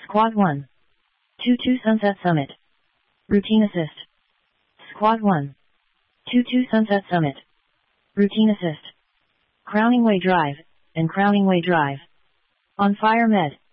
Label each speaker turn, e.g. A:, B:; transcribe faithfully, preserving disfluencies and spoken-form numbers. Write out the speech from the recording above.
A: Squad one. two two Sunset Summit. Routine Assist. Squad one. two two Sunset Summit. Routine Assist. Crowning Way Drive, and Crowning Way Drive. On Fire Med.